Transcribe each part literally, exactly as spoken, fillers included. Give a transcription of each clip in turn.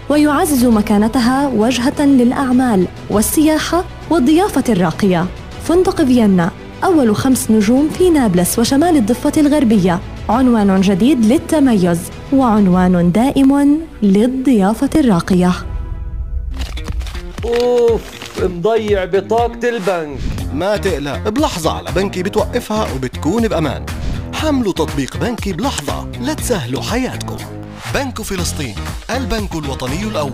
ويعزز مكانتها وجهة للأعمال والسياحة والضيافة الراقية. فندق فيينا أول خمس نجوم في نابلس وشمال الضفة الغربية، عنوان جديد للتميز وعنوان دائم للضيافة الراقية. أوف، مضيع بطاقة البنك. ما تقلق، بلحظة على بنكي بتوقفها وبتكون بأمان. حملوا تطبيق بنكي بلحظة لتسهلوا حياتكم. بنك فلسطين، البنك الوطني الأول.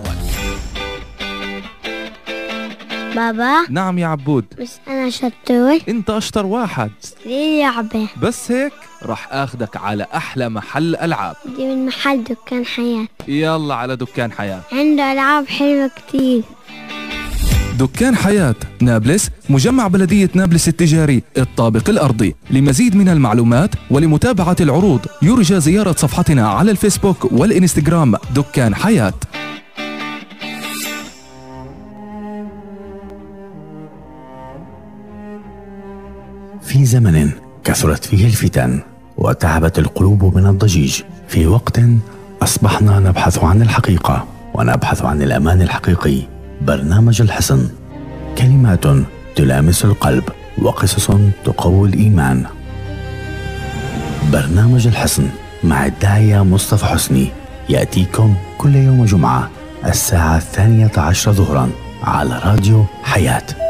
بابا. نعم يا عبود. بس أنا شطور. أنت أشطر واحد. ليه لعبة؟ بس هيك رح أخدك على أحلى محل ألعاب. دي من محل دكان حياة. يلا على دكان حياة، عنده ألعاب حلوة كتير. دكان حياة نابلس، مجمع بلدية نابلس التجاري، الطابق الأرضي. لمزيد من المعلومات ولمتابعة العروض يرجى زيارة صفحتنا على الفيسبوك والإنستغرام دكان حياة. في زمن كثرت فيه الفتن وتعبت القلوب من الضجيج، في وقت أصبحنا نبحث عن الحقيقة ونبحث عن الأمان الحقيقي. برنامج الحصن، كلمات تلامس القلب وقصص تقوي الإيمان. برنامج الحصن مع الداعية مصطفى حسني يأتيكم كل يوم جمعة الساعة الثانية عشر ظهرا على راديو حياة.